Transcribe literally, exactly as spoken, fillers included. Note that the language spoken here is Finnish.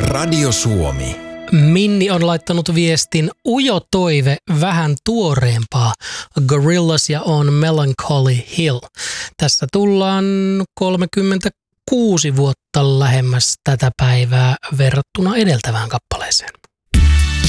Radio Suomi. Minni on laittanut viestin ujo toive vähän tuoreempaa. Gorillaz ja On Melancholy Hill. Tässä tullaan kolmekymmentäkuusi vuotta lähemmäs tätä päivää verrattuna edeltävään kappaleeseen.